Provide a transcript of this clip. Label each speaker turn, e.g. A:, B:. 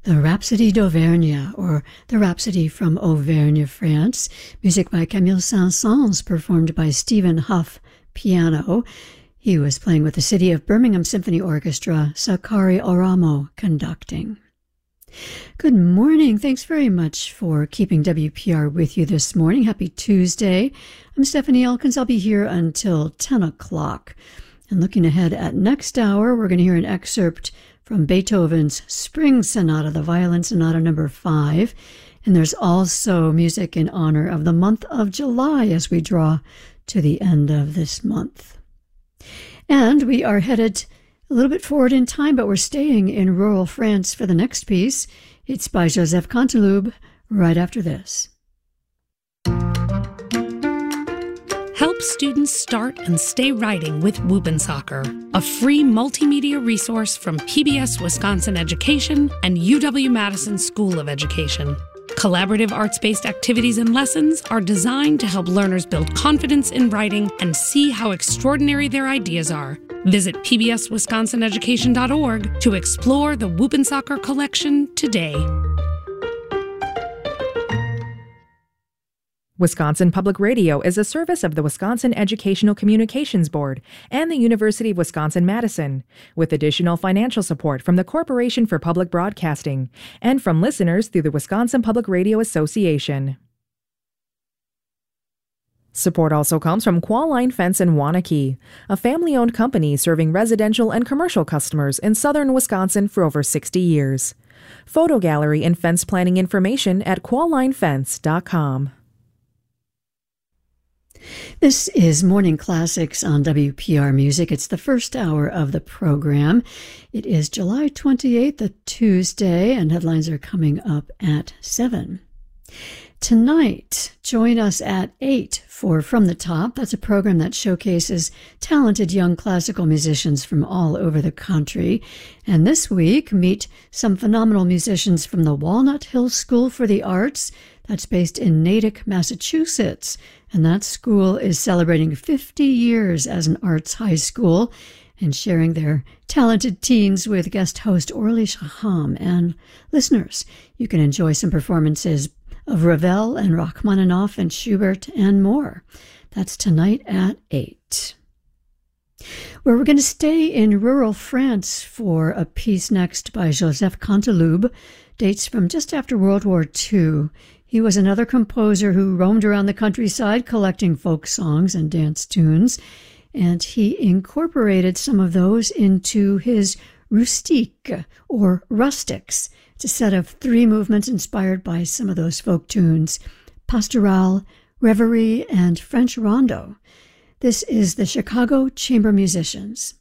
A: The Rhapsody d'Auvergne, or the Rhapsody from Auvergne, France, music by Camille Saint-Saëns, performed by Stephen Huff, piano. He was playing with the City of Birmingham Symphony Orchestra, Sakari Oramo conducting. Good morning. Thanks very much for keeping WPR with you this morning. Happy Tuesday. I'm Stephanie Elkins. I'll be here until 10 o'clock. And looking ahead at next hour, we're going to hear an excerpt from Beethoven's Spring Sonata, the Violin Sonata number 5. And there's also music in honor of the month of July as we draw to the end of this month. And we are headed a little bit forward in time, but we're staying in rural France for the next piece. It's by Joseph Canteloube right after this.
B: Help students start and stay writing with Whoop'n'Soccer, a free multimedia resource from PBS Wisconsin Education and UW-Madison School of Education. Collaborative arts-based activities and lessons are designed to help learners build confidence in writing and see how extraordinary their ideas are. Visit pbswisconsinaeducation.org to explore the Whoop'n'Soccer collection today.
C: Wisconsin Public Radio is a service of the Wisconsin Educational Communications Board and the University of Wisconsin-Madison, with additional financial support from the Corporation for Public Broadcasting and from listeners through the Wisconsin Public Radio Association. Support also comes from Qualline Fence in Waunakee, a family-owned company serving residential and commercial customers in southern Wisconsin for over 60 years. Photo gallery and fence planning information at quallinefence.com.
A: This is Morning Classics on WPR Music. It's the first hour of the program. It is July 28th, a Tuesday, and headlines are coming up at 7. Tonight, join us at 8 for From the Top. That's a program that showcases talented young classical musicians from all over the country. And this week, meet some phenomenal musicians from the Walnut Hill School for the Arts. That's based in Natick, Massachusetts. And that school is celebrating 50 years as an arts high school and sharing their talented teens with guest host Orly Shaham. And listeners, you can enjoy some performances of Ravel and Rachmaninoff and Schubert and more. That's tonight at 8. Where we're going to stay in rural France for a piece next by Joseph Canteloube, dates from just after World War II. He was another composer who roamed around the countryside collecting folk songs and dance tunes, and he incorporated some of those into his Rustique, or Rustics. It's a set of 3 movements inspired by some of those folk tunes: Pastoral, Reverie, and French Rondo. This is the Chicago Chamber Musicians.